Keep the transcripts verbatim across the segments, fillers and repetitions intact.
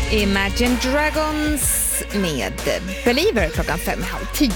Imagine Dragons med Believer klockan fem, halv tio.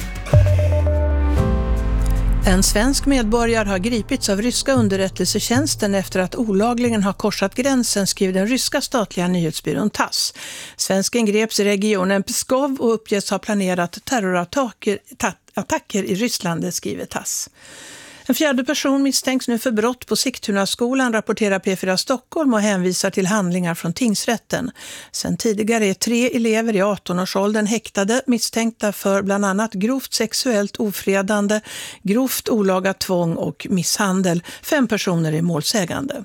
En svensk medborgare har gripits av ryska underrättelsetjänsten efter att olagligen ha korsat gränsen, skriver den ryska statliga nyhetsbyrån Tass. Svensken greps i regionen Pskov och uppges ha planerat terrorattacker attacker i Ryssland, skriver Tass. En fjärde person misstänks nu för brott på Sigtunaskolan, rapporterar P fyra Stockholm och hänvisar till handlingar från tingsrätten. Sen tidigare är tre elever i arton-årsåldern häktade, misstänkta för bland annat grovt sexuellt ofredande, grovt olaga tvång och misshandel. Fem personer är målsägande.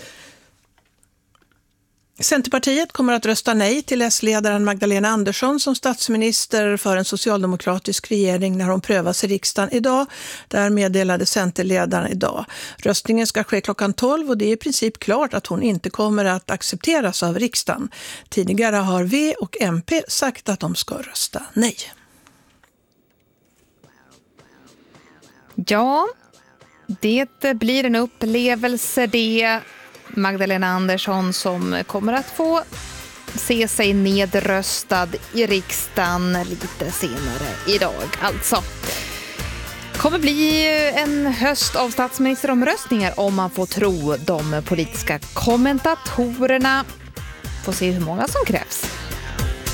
Centerpartiet kommer att rösta nej till S-ledaren Magdalena Andersson som statsminister för en socialdemokratisk regering när hon prövas i riksdagen idag. Där meddelade Centerledaren idag. Röstningen ska ske klockan tolv och det är i princip klart att hon inte kommer att accepteras av riksdagen. Tidigare har V och M P sagt att de ska rösta nej. Ja, det blir en upplevelse det. Magdalena Andersson som kommer att få se sig nedröstad i riksdagen lite senare idag. Alltså, kommer bli en höst av statsministeromröstningar om man får tro de politiska kommentatorerna. Får se hur många som krävs.